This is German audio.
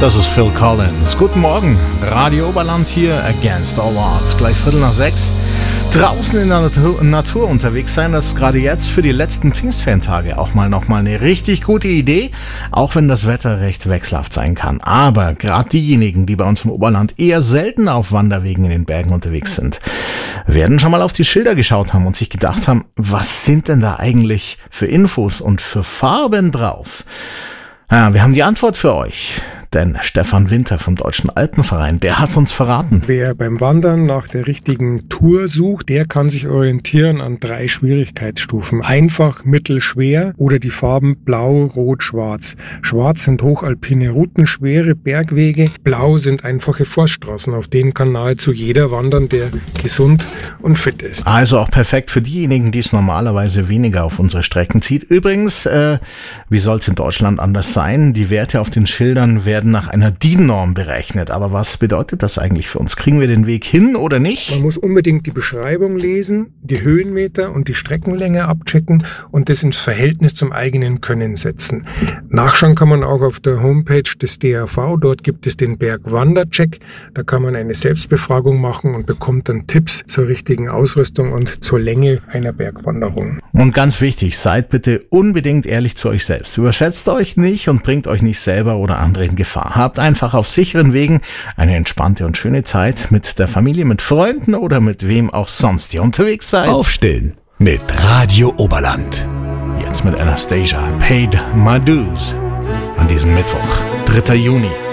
Das ist Phil Collins. Guten Morgen, Radio Oberland hier, Against All Odds. Gleich 5:45. Draußen in der Natur unterwegs sein, das ist gerade jetzt für die letzten Pfingstferientage auch nochmal eine richtig gute Idee, auch wenn das Wetter recht wechselhaft sein kann. Aber gerade diejenigen, die bei uns im Oberland eher selten auf Wanderwegen in den Bergen unterwegs sind, werden schon mal auf die Schilder geschaut haben und sich gedacht haben, was sind denn da eigentlich für Infos und für Farben drauf? Ja, wir haben die Antwort für euch. Denn Stefan Winter vom Deutschen Alpenverein, der hat's uns verraten. Wer beim Wandern nach der richtigen Tour sucht, der kann sich orientieren an 3 Schwierigkeitsstufen. Einfach, mittel, schwer oder die Farben blau, rot, schwarz. Schwarz sind hochalpine Routen, schwere Bergwege. Blau sind einfache Forststraßen, auf denen kann nahezu jeder wandern, der gesund und fit ist. Also auch perfekt für diejenigen, die es normalerweise weniger auf unsere Strecken zieht. Übrigens, wie soll's in Deutschland anders sein? Die Werte auf den Schildern werden nach einer DIN-Norm berechnet. Aber was bedeutet das eigentlich für uns? Kriegen wir den Weg hin oder nicht? Man muss unbedingt die Beschreibung lesen, die Höhenmeter und die Streckenlänge abchecken und das ins Verhältnis zum eigenen Können setzen. Nachschauen kann man auch auf der Homepage des DAV. Dort gibt es den Bergwandercheck. Da kann man eine Selbstbefragung machen und bekommt dann Tipps zur richtigen Ausrüstung und zur Länge einer Bergwanderung. Und ganz wichtig, seid bitte unbedingt ehrlich zu euch selbst. Überschätzt euch nicht und bringt euch nicht selber oder andere in Gefahr. Habt einfach auf sicheren Wegen eine entspannte und schöne Zeit mit der Familie, mit Freunden oder mit wem auch sonst ihr unterwegs seid. Aufstehen mit Radio Oberland. Jetzt mit Anastasia, Paid My Dues an diesem Mittwoch, 3. Juni.